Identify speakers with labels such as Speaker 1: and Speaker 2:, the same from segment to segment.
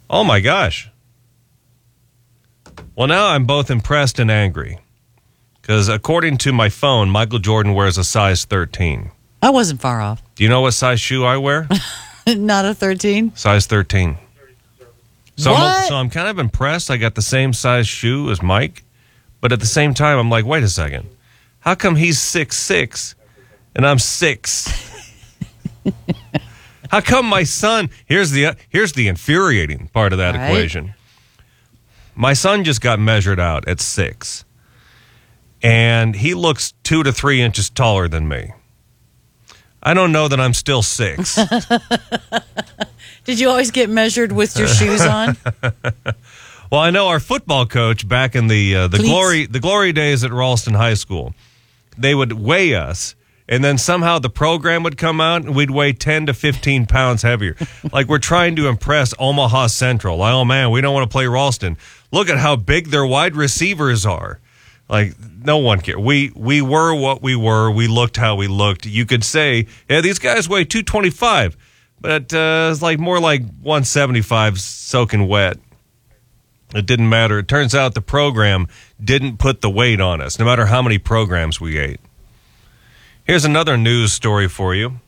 Speaker 1: Oh, my gosh. Well, now I'm both impressed and angry. Because according to my phone, Michael Jordan wears a size 13.
Speaker 2: I wasn't far off.
Speaker 1: Do you know what size shoe I wear?
Speaker 2: Not a 13?
Speaker 1: Size 13. So
Speaker 2: What?
Speaker 1: I'm kind of impressed. I got the same size shoe as Mike. But at the same time, I'm like, wait a second. How come he's 6'6" and I'm 6? How come my son... Here's the infuriating part of that equation. My son just got measured out at 6. And he looks 2 to 3 inches taller than me. I don't know that I'm still 6.
Speaker 2: Did you always get measured with your shoes on?
Speaker 1: Well, I know our football coach back in the glory days at Ralston High School, they would weigh us, and then somehow the program would come out, and we'd weigh 10 to 15 pounds heavier. Like we're trying to impress Omaha Central. Like, oh, man, we don't want to play Ralston. Look at how big their wide receivers are. Like, no one cared. We were what we were. We looked how we looked. You could say, yeah, these guys weigh 225, but it's like more like 175 soaking wet. It didn't matter. It turns out the program didn't put the weight on us, no matter how many programs we ate. Here's another news story for you.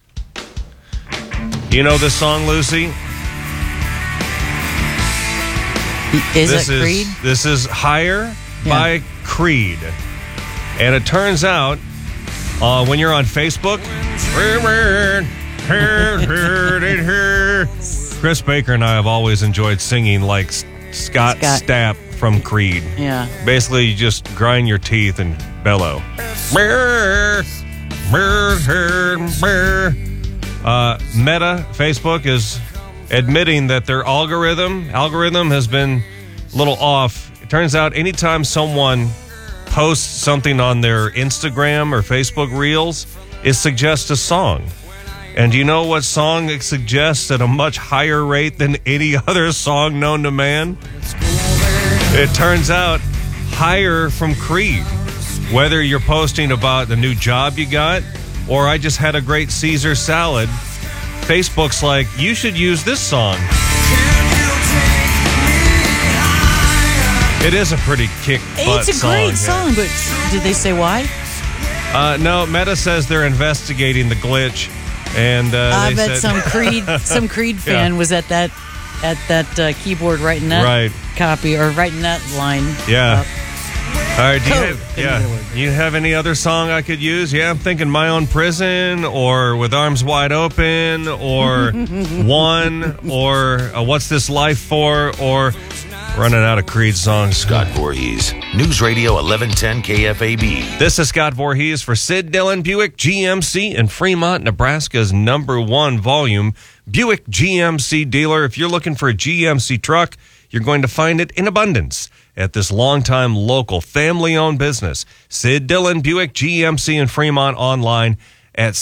Speaker 1: You know this song, Lucy?
Speaker 2: Is it Creed?
Speaker 1: This is Higher by Creed. And it turns out, when you're on Facebook, Chris Baker and I have always enjoyed singing like Scott Stapp from Creed.
Speaker 2: Yeah.
Speaker 1: Basically, you just grind your teeth and bellow. Meta, Facebook, is admitting that their algorithm has been a little off. It turns out anytime someone posts something on their Instagram or Facebook Reels, it suggests a song. And do you know what song it suggests at a much higher rate than any other song known to man? It turns out Higher from Creed. Whether you're posting about the new job you got or I just had a great Caesar salad, Facebook's like, you should use this song. It is a pretty kick-butt song.
Speaker 2: It's a great song, but did they say why?
Speaker 1: No, Meta says they're investigating the glitch. And
Speaker 2: I bet some Creed fan was at that keyboard writing that copy or writing that line.
Speaker 1: Yeah.
Speaker 2: Up.
Speaker 1: All right. Do you have any other song I could use? Yeah, I'm thinking My Own Prison or With Arms Wide Open or One or What's This Life For or running out of Creed songs.
Speaker 3: Scott Voorhees, News Radio 1110 KFAB.
Speaker 1: This is Scott Voorhees for Sid Dillon Buick GMC in Fremont, Nebraska's #1 volume Buick GMC dealer. If you're looking for a GMC truck, you're going to find it in abundance at this longtime local family-owned business. Sid Dillon Buick GMC in Fremont, online at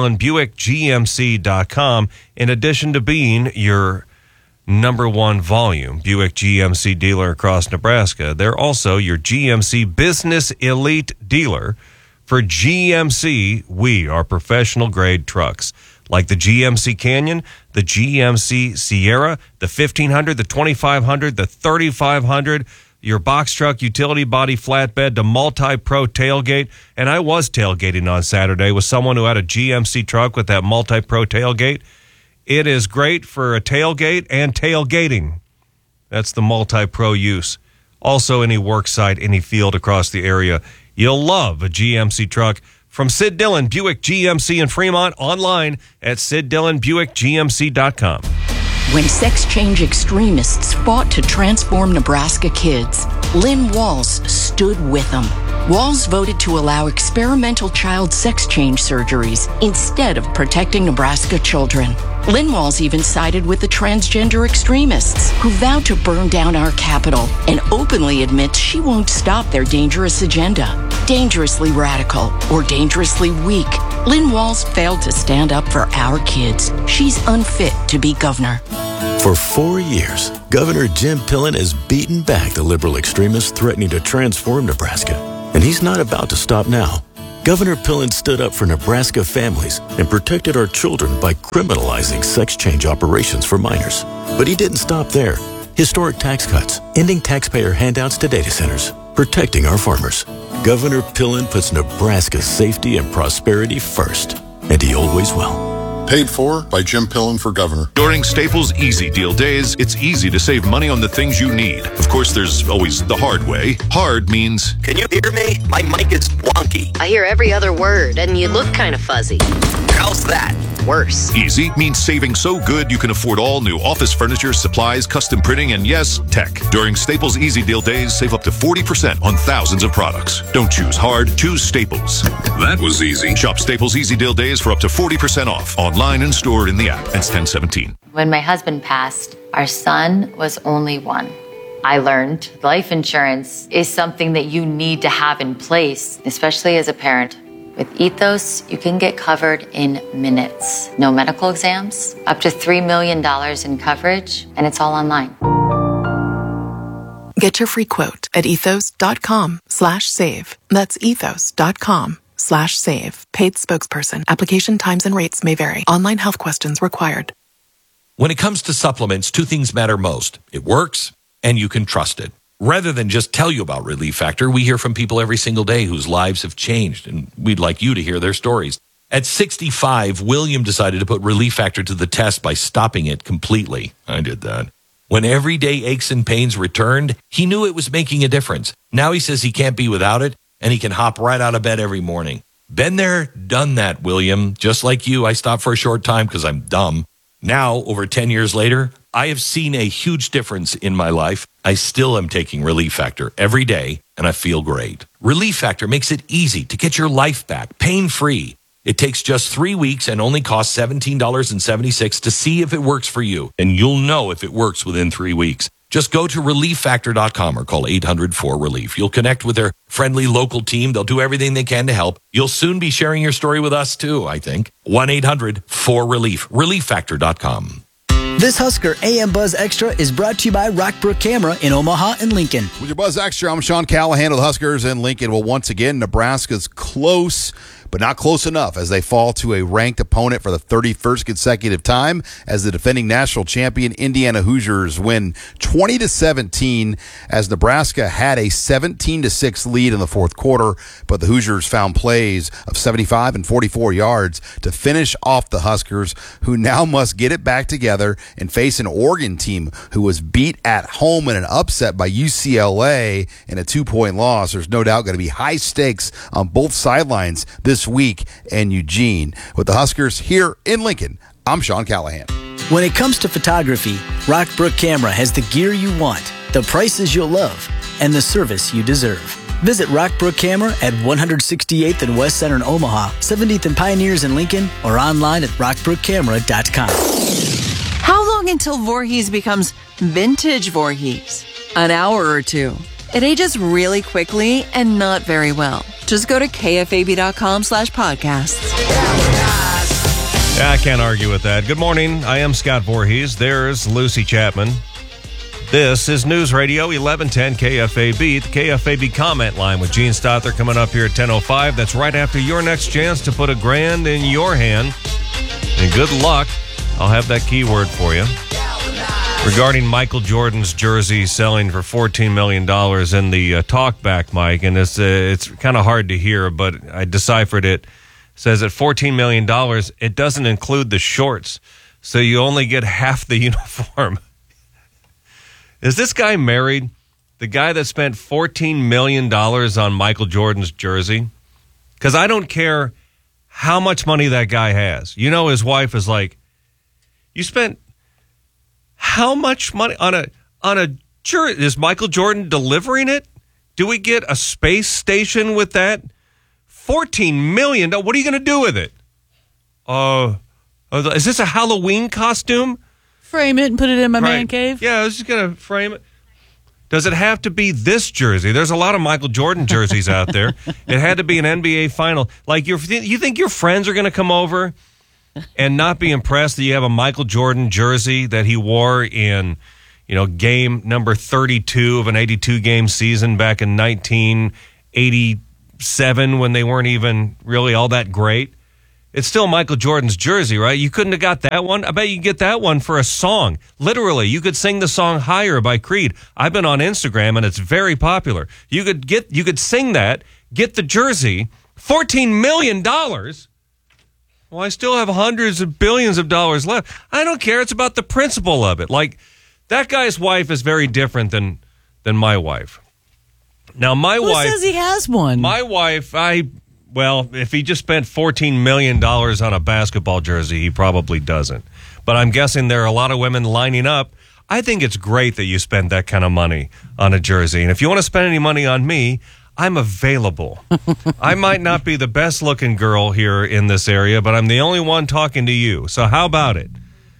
Speaker 1: SidDillonBuickGMC.com. In addition to being your #1 volume Buick GMC dealer across Nebraska, they're also your GMC Business Elite dealer. For GMC, we are professional grade trucks like the GMC Canyon, the GMC Sierra, the 1500, the 2500, the 3500, your box truck, utility body, flatbed, the multi-pro tailgate. And I was tailgating on Saturday with someone who had a GMC truck with that multi-pro tailgate. It is great for a tailgate and tailgating. That's the multi-pro use. Also, any work site, any field across the area. You'll love a GMC truck from Sid Dillon Buick GMC in Fremont, online at SidDillonBuickGMC.com.
Speaker 4: When sex change extremists fought to transform Nebraska kids, Lynn Walls stood with them. Walls voted to allow experimental child sex change surgeries instead of protecting Nebraska children. Lynn Walls even sided with the transgender extremists who vowed to burn down our capital and openly admits she won't stop their dangerous agenda. Dangerously radical or dangerously weak, Lynn Walls failed to stand up for our kids. She's unfit to be governor.
Speaker 5: For 4 years, Governor Jim Pillen has beaten back the liberal extremists threatening to transform Nebraska. And he's not about to stop now. Governor Pillen stood up for Nebraska families and protected our children by criminalizing sex change operations for minors. But he didn't stop there. Historic tax cuts, ending taxpayer handouts to data centers, protecting our farmers. Governor Pillen puts Nebraska's safety and prosperity first, and he always will.
Speaker 6: Paid for by Jim Pillen for governor.
Speaker 7: During Staples Easy Deal Days, it's easy to save money on the things you need. Of course, there's always the hard way. Hard means...
Speaker 8: Can you hear me? My mic is wonky.
Speaker 9: I hear every other word, and you look kind of fuzzy.
Speaker 8: How's that?
Speaker 9: Worse.
Speaker 7: Easy means saving so good you can afford all new office furniture, supplies, custom printing, and yes, tech. During Staples Easy Deal Days, save up to 40% on thousands of products. Don't choose hard, choose Staples. That was easy. Shop Staples Easy Deal Days for up to 40% off. Online and stored in the app. Ends 10/17.
Speaker 10: When my husband passed, our son was only one. I learned life insurance is something that you need to have in place, especially as a parent. With Ethos, you can get covered in minutes. No medical exams, up to $3 million in coverage, and it's all online.
Speaker 11: Get your free quote at ethos.com/save. That's ethos.com/save. Paid spokesperson. Application times and rates may vary. Online health questions required.
Speaker 12: When it comes to supplements, two things matter most. It works, and you can trust it. Rather than just tell you about Relief Factor, we hear from people every single day whose lives have changed, and we'd like you to hear their stories. At 65, William decided to put Relief Factor to the test by stopping it completely. I did that. When everyday aches and pains returned, he knew it was making a difference. Now he says he can't be without it, and he can hop right out of bed every morning. Been there, done that, William. Just like you, I stopped for a short time because I'm dumb. Now, over 10 years later, I have seen a huge difference in my life. I still am taking Relief Factor every day, and I feel great. Relief Factor makes it easy to get your life back, pain-free. It takes just 3 weeks and only costs $17.76 to see if it works for you, and you'll know if it works within 3 weeks. Just go to ReliefFactor.com or call 800-4RELIEF. You'll connect with their friendly local team. They'll do everything they can to help. You'll soon be sharing your story with us, too, I think. 1-800-4RELIEF. ReliefFactor.com.
Speaker 13: This Husker AM Buzz Extra is brought to you by Rockbrook Camera in Omaha and Lincoln.
Speaker 14: With your Buzz Extra, I'm Sean Callahan of the Huskers in Lincoln. Well, once again, Nebraska's close, but not close enough as they fall to a ranked opponent for the 31st consecutive time as the defending national champion Indiana Hoosiers win 20-17 as Nebraska had a 17-6 lead in the fourth quarter, but the Hoosiers found plays of 75 and 44 yards to finish off the Huskers, who now must get it back together and face an Oregon team who was beat at home in an upset by UCLA in a 2-point loss. There's no doubt going to be high stakes on both sidelines this week in Eugene. With the Huskers here in Lincoln, I'm Sean Callahan.
Speaker 13: When it comes to photography, Rockbrook Camera has the gear you want, the prices you'll love, and the service you deserve. Visit Rockbrook Camera at 168th and West Center in Omaha, 70th and Pioneers in Lincoln, or online at rockbrookcamera.com.
Speaker 15: How long until Voorhees becomes vintage Voorhees? An hour or two. It ages really quickly and not very well. Just go to kfab.com/podcasts.
Speaker 1: Yeah, I can't argue with that. Good morning. I am Scott Voorhees. There's Lucy Chapman. This is News Radio 1110 KFAB, the KFAB comment line with Gene Stother coming up here at 10:05. That's right after your next chance to put $1,000 in your hand. And good luck. I'll have that keyword for you. Regarding Michael Jordan's jersey selling for $14 million in the talkback, Mike, and it's kind of hard to hear, but I deciphered it. It says at $14 million, it doesn't include the shorts, so you only get half the uniform. Is this guy married? The guy that spent $14 million on Michael Jordan's jersey? Because I don't care how much money that guy has. You know, his wife is like, you spent how much money on a jersey? Is Michael Jordan delivering it? Do we get a space station with that? $14 million. What are you going to do with it? Is this a Halloween costume?
Speaker 2: Frame it and put it in my man cave?
Speaker 1: Yeah, I was just going to frame it. Does it have to be this jersey? There's a lot of Michael Jordan jerseys out there. It had to be an NBA final. Like, you think your friends are going to come over and not be impressed that you have a Michael Jordan jersey that he wore in, game number 32 of an 82-game season back in 1987 7 when they weren't even really all that great. It's still Michael Jordan's jersey, right? You couldn't have got that one. I bet you could get that one for a song. Literally, you could sing the song Higher by Creed. I've been on Instagram, and it's very popular. You could sing that, get the jersey, $14 million. Well, I still have hundreds of billions of dollars left. I don't care. It's about the principle of it. Like, that guy's wife is very different than my wife. Now,
Speaker 2: Who says he has one?
Speaker 1: My wife, well, if he just spent $14 million on a basketball jersey, he probably doesn't. But I'm guessing there are a lot of women lining up. I think it's great that you spend that kind of money on a jersey. And if you want to spend any money on me, I'm available. I might not be the best looking girl here in this area, but I'm the only one talking to you. So how about it?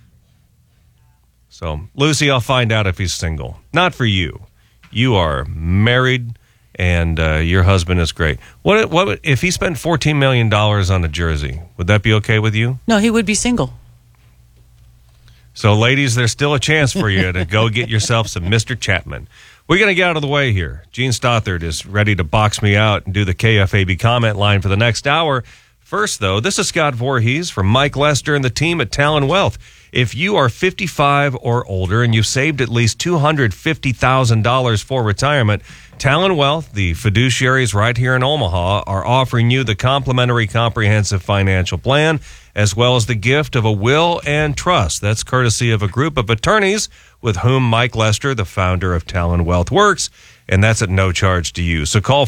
Speaker 1: So, Lucy, I'll find out if he's single. Not for you. You are married. And your husband is great. What if he spent $14 million on a jersey? Would that be okay with you?
Speaker 2: No, he would be single.
Speaker 1: So, ladies, there's still a chance for you to go get yourself some Mr. Chapman. We're going to get out of the way here. Gene Stothard is ready to box me out and do the KFAB comment line for the next hour. First, though, this is Scott Voorhees from Mike Lester and the team at Talon Wealth. If you are 55 or older and you've saved at least $250,000 for retirement, Talon Wealth, the fiduciaries right here in Omaha, are offering you the complimentary comprehensive financial plan, as well as the gift of a will and trust. That's courtesy of a group of attorneys with whom Mike Lester, the founder of Talon Wealth, works, and that's at no charge to you. So call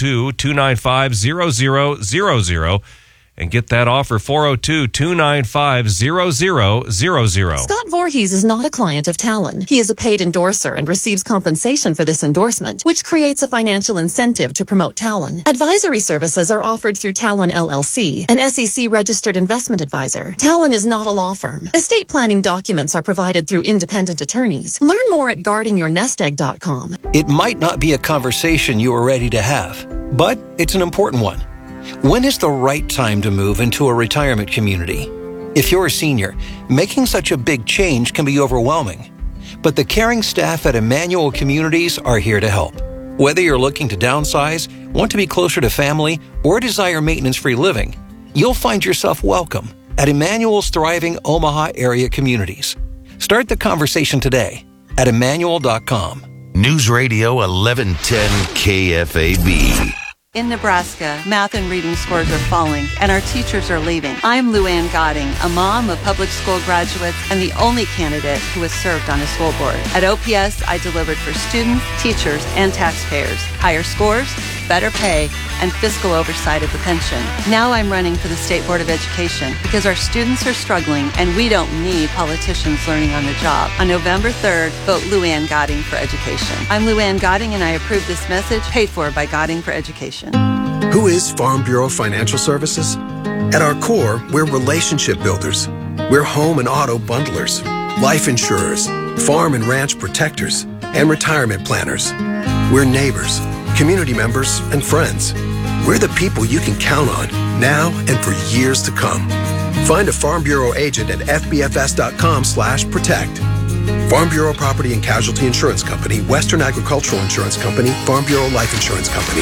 Speaker 1: 402-295-0000 and get that offer, 402-295-0000.
Speaker 16: Scott Voorhees is not a client of Talon. He is a paid endorser and receives compensation for this endorsement, which creates a financial incentive to promote Talon. Advisory services are offered through Talon LLC, an SEC-registered investment advisor. Talon is not a law firm. Estate planning documents are provided through independent attorneys. Learn more at guardingyournestegg.com.
Speaker 17: It might not be a conversation you are ready to have, but it's an important one. When is the right time to move into a retirement community? If you're a senior, making such a big change can be overwhelming. But the caring staff at Emmanuel Communities are here to help. Whether you're looking to downsize, want to be closer to family, or desire maintenance-free living, you'll find yourself welcome at Emmanuel's thriving Omaha area communities. Start the conversation today at Emmanuel.com.
Speaker 3: News Radio 1110 KFAB.
Speaker 18: In Nebraska, math and reading scores are falling, and our teachers are leaving. I'm Luann Godding, a mom of public school graduates and the only candidate who has served on a school board. At OPS, I delivered for students, teachers, and taxpayers. Higher scores, better pay, and fiscal oversight of the pension. Now I'm running for the State Board of Education because our students are struggling and we don't need politicians learning on the job. On November 3rd, vote Luann Godding for Education. I'm Luann Godding and I approve this message paid for by Godding for Education.
Speaker 19: Who is Farm Bureau Financial Services? At our core, we're relationship builders. We're home and auto bundlers, life insurers, farm and ranch protectors, and retirement planners. We're neighbors, community members, and friends. We're the people you can count on now and for years to come. Find a Farm Bureau agent at fbfs.com/protect. Farm Bureau Property and Casualty Insurance Company, Western Agricultural Insurance Company, Farm Bureau Life Insurance Company.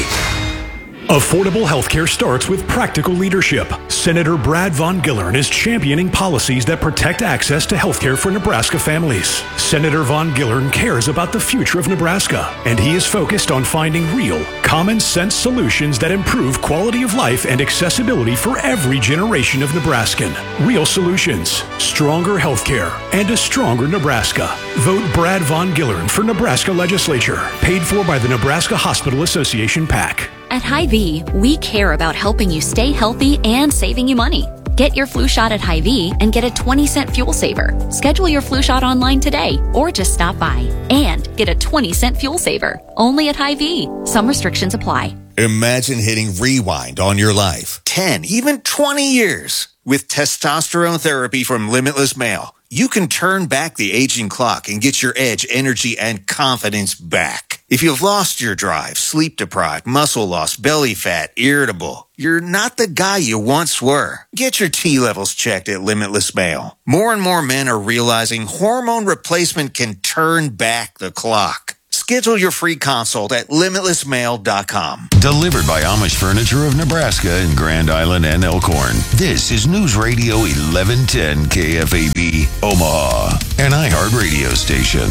Speaker 20: Affordable healthcare starts with practical leadership. Senator Brad Von Gillern is championing policies that protect access to healthcare for Nebraska families. Senator Von Gillern cares about the future of Nebraska, and he is focused on finding real, common-sense solutions that improve quality of life and accessibility for every generation of Nebraskan. Real solutions, stronger healthcare, and a stronger Nebraska. Vote Brad Von Gillern for Nebraska Legislature. Paid for by the Nebraska Hospital Association PAC.
Speaker 21: At Hy-Vee, we care about helping you stay healthy and saving you money. Get your flu shot at Hy-Vee and get a 20-cent fuel saver. Schedule your flu shot online today or just stop by and get a 20-cent fuel saver. Only at Hy-Vee. Some restrictions apply.
Speaker 22: Imagine hitting rewind on your life. 10, even 20 years. With testosterone therapy from Limitless Male, you can turn back the aging clock and get your edge, energy, and confidence back. If you've lost your drive, sleep deprived, muscle loss, belly fat, irritable, you're not the guy you once were. Get your T levels checked at Limitless Male. More and more men are realizing hormone replacement can turn back the clock. Schedule your free consult at limitlessmail.com.
Speaker 3: Delivered by Amish Furniture of Nebraska in Grand Island and Elkhorn. This is News Radio 1110 KFAB, Omaha, an iHeart radio station.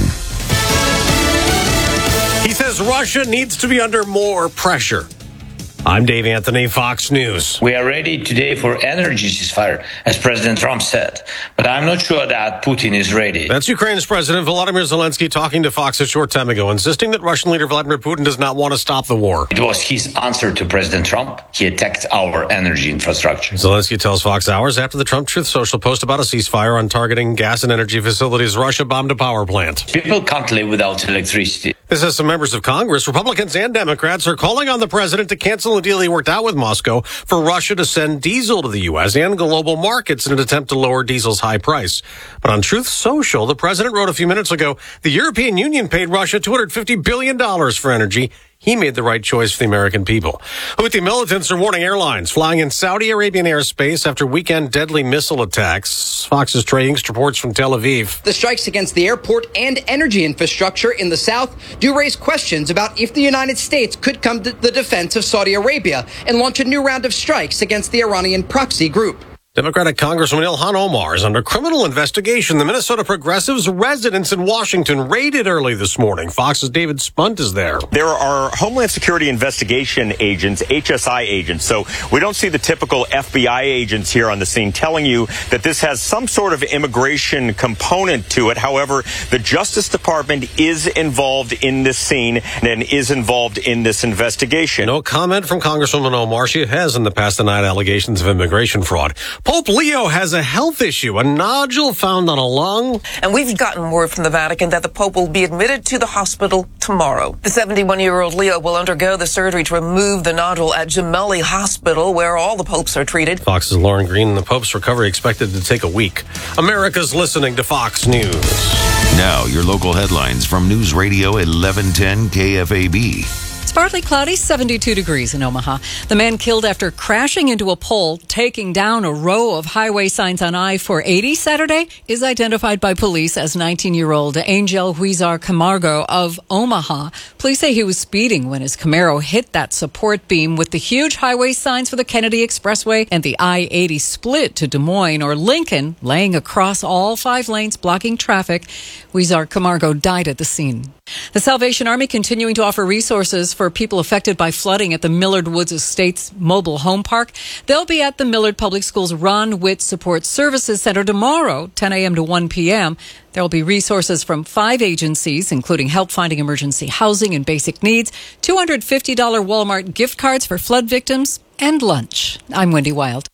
Speaker 4: He says Russia needs to be under more pressure. I'm Dave Anthony, Fox News.
Speaker 5: We are ready today for energy ceasefire, as President Trump said. But I'm not sure that Putin is ready.
Speaker 4: That's Ukraine's President Volodymyr Zelensky talking to Fox a short time ago, insisting that Russian leader Vladimir Putin does not want to stop the war.
Speaker 5: It was his answer to President Trump. He attacked our energy infrastructure.
Speaker 4: Zelensky tells Fox hours after the Trump Truth Social post about a ceasefire on targeting gas and energy facilities. Russia bombed a power plant.
Speaker 5: People can't live without electricity.
Speaker 4: This has some members of Congress, Republicans and Democrats, are calling on the president to cancel a deal he worked out with Moscow for Russia to send diesel to the U.S. and global markets in an attempt to lower diesel's high price. But on Truth Social, the president wrote a few minutes ago, the European Union paid Russia $250 billion for energy. He made the right choice for the American people. Houthi militants are warning airlines flying in Saudi Arabian airspace after weekend deadly missile attacks. Fox's Trey Inkst reports from Tel Aviv.
Speaker 23: The strikes against the airport and energy infrastructure in the south do raise questions about if the United States could come to the defense of Saudi Arabia and launch a new round of strikes against the Iranian proxy group.
Speaker 4: Democratic Congresswoman Ilhan Omar is under criminal investigation. The Minnesota Progressives' residence in Washington raided early this morning. Fox's David Spunt is there.
Speaker 24: There are Homeland Security investigation agents, HSI agents, so we don't see the typical FBI agents here on the scene telling you that this has some sort of immigration component to it. However, the Justice Department is involved in this scene and is involved in this investigation.
Speaker 4: No comment from Congresswoman Omar. She has in the past denied allegations of immigration fraud. Pope Leo has a health issue, a nodule found on a lung.
Speaker 25: And we've gotten word from the Vatican that the Pope will be admitted to the hospital tomorrow. The 71-year-old Leo will undergo the surgery to remove the nodule at Gemelli Hospital, where all the popes are treated.
Speaker 4: Fox's Lauren Green. The Pope's recovery expected to take a week. America's listening to Fox News.
Speaker 3: Now, your local headlines from News Radio 1110 KFAB.
Speaker 26: Partly cloudy, 72 degrees in Omaha. The man killed after crashing into a pole, taking down a row of highway signs on I-480 Saturday, is identified by police as 19-year-old Angel Huizar Camargo of Omaha. Police say he was speeding when his Camaro hit that support beam with the huge highway signs for the Kennedy Expressway and the I-80 split to Des Moines or Lincoln, laying across all 5 lanes, blocking traffic. Huizar Camargo died at the scene. The Salvation Army continuing to offer resources for people affected by flooding at the Millard Woods Estates Mobile Home Park. They'll be at the Millard Public Schools Ron Witt Support Services Center tomorrow, 10 a.m. to 1 p.m. There will be resources from 5 agencies, including help finding emergency housing and basic needs, $250 Walmart gift cards for flood victims, and lunch. I'm Wendy Wild.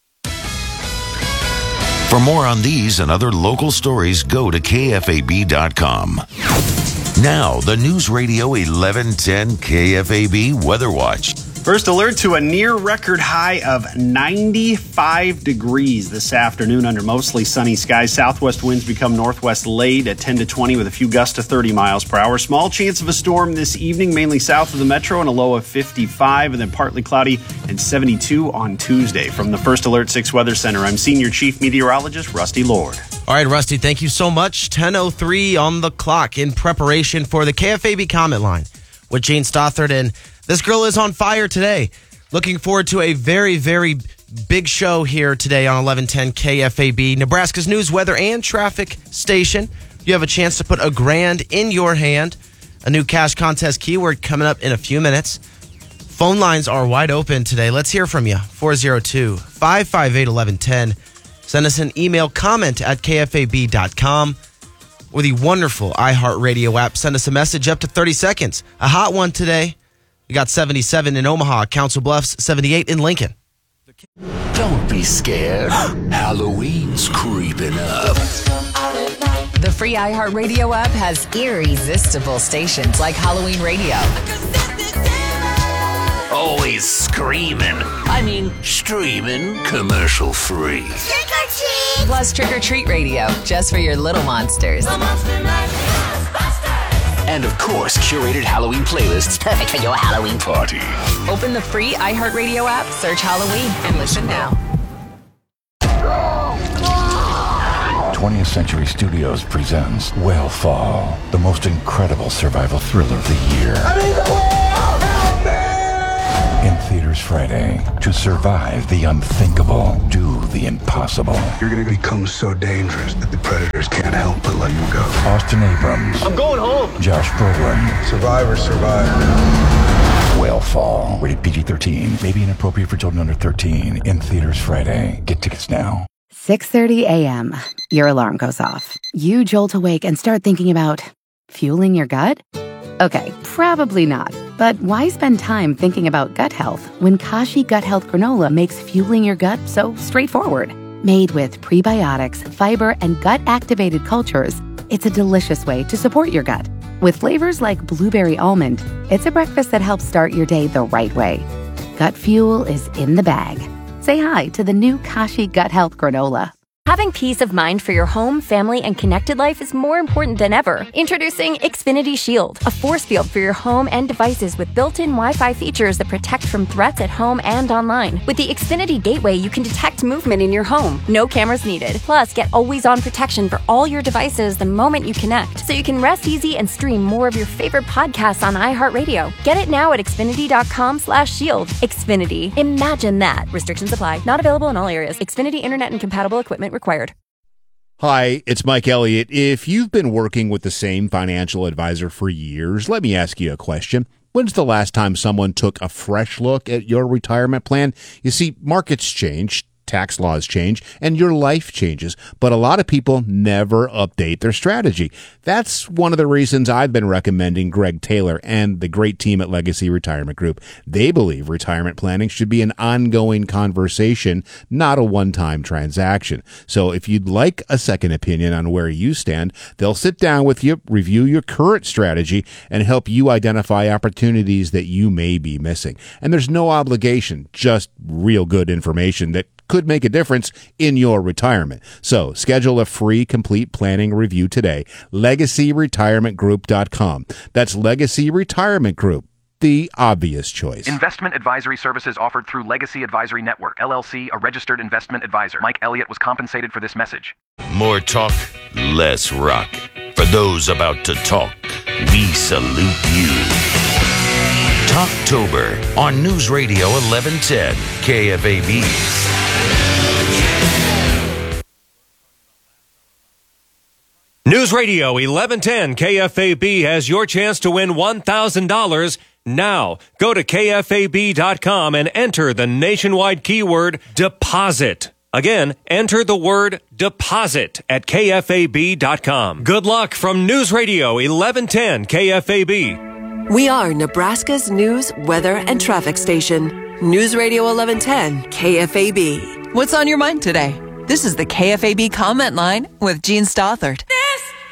Speaker 3: For more on these and other local stories, go to KFAB.com. Now, the News Radio 1110 KFAB Weather Watch.
Speaker 27: First alert to a near record high of 95 degrees this afternoon under mostly sunny skies. Southwest winds become northwest late at 10 to 20 with a few gusts to 30 miles per hour. Small chance of a storm this evening, mainly south of the metro, and a low of 55, and then partly cloudy and 72 on Tuesday. From the First Alert 6 Weather Center, I'm Senior Chief Meteorologist Rusty Lord.
Speaker 28: All right, Rusty, thank you so much. 10:03 on the clock in preparation for the KFAB comment line with Jane Stothard, and this girl is on fire today. Looking forward to a very, very big show here today on 1110 KFAB, Nebraska's news, weather, and traffic station. You have a chance to put $1,000 in your hand. A new cash contest keyword coming up in a few minutes. Phone lines are wide open today. Let's hear from you. 402-558-1110. Send us an email, comment at kfab.com. Or the wonderful iHeartRadio app. Send us a message up to 30 seconds. A hot one today. We got 77 in Omaha, Council Bluffs, 78 in Lincoln.
Speaker 3: Don't be scared. Halloween's creeping up.
Speaker 29: The free iHeartRadio app has irresistible stations like Halloween Radio.
Speaker 3: Always screaming. Streaming, commercial free.
Speaker 29: Trick or treat! Plus Trick or Treat Radio, just for your little monsters.
Speaker 3: And of course, curated Halloween playlists perfect for your Halloween party.
Speaker 29: Open the free iHeartRadio app, search Halloween, and listen now.
Speaker 3: 20th Century Studios presents Whale the most incredible survival thriller of the year.
Speaker 6: I need the whale! Help me!
Speaker 3: In theaters Friday. To survive the unthinkable, do the impossible.
Speaker 6: You're going to become so dangerous that the predators can't help but let you go.
Speaker 3: Austin Abrams.
Speaker 6: I'm going home.
Speaker 3: Josh Brolin.
Speaker 6: Survivors survive.
Speaker 3: Whale. Rated PG-13. May be inappropriate for children under 13. In theaters Friday. Get tickets now.
Speaker 7: 6:30 a.m. Your alarm goes off. You jolt awake and start thinking about fueling your gut? Okay, probably not. But why spend time thinking about gut health when Kashi Gut Health Granola makes fueling your gut so straightforward? Made with prebiotics, fiber, and gut-activated cultures, it's a delicious way to support your gut. With flavors like blueberry almond, it's a breakfast that helps start your day the right way. Gut fuel is in the bag. Say hi to the new Kashi Gut Health Granola.
Speaker 8: Having peace of mind for your home, family, and connected life is more important than ever. Introducing Xfinity Shield, a force field for your home and devices with built-in Wi-Fi features that protect from threats at home and online. With the Xfinity Gateway, you can detect movement in your home. No cameras needed. Plus, get always-on protection for all your devices the moment you connect, so you can rest easy and stream more of your favorite podcasts on iHeartRadio. Get it now at Xfinity.com/shield. Xfinity. Imagine that. Restrictions apply. Not available in all areas. Xfinity Internet and compatible equipment required.
Speaker 9: Hi, it's Mike Elliott. If you've been working with the same financial advisor for years, let me ask you a question. When's the last time someone took a fresh look at your retirement plan? You see, markets change, tax laws change, and your life changes, but a lot of people never update their strategy. That's one of the reasons I've been recommending Greg Taylor and the great team at Legacy Retirement Group. They believe retirement planning should be an ongoing conversation, not a one-time transaction. So if you'd like a second opinion on where you stand, they'll sit down with you, review your current strategy, and help you identify opportunities that you may be missing. And there's no obligation, just real good information that could make a difference in your retirement. So schedule a free complete planning review today. LegacyRetirementGroup.com. That's Legacy Retirement Group, the obvious choice.
Speaker 10: Investment advisory services offered through Legacy Advisory Network, LLC, a registered investment advisor. Mike Elliott was compensated for this message.
Speaker 3: More talk, less rock. For those about to talk, we salute you. Talktober on News Radio 1110 KFAB.
Speaker 1: News Radio 1110 KFAB has your chance to win $1,000 now. Go to KFAB.com and enter the nationwide keyword deposit. Again, enter the word deposit at KFAB.com. Good luck from News Radio 1110 KFAB.
Speaker 11: We are Nebraska's news, weather, and traffic station. News Radio 1110 KFAB.
Speaker 15: What's on your mind today? This is the KFAB comment line with Gene Stothert.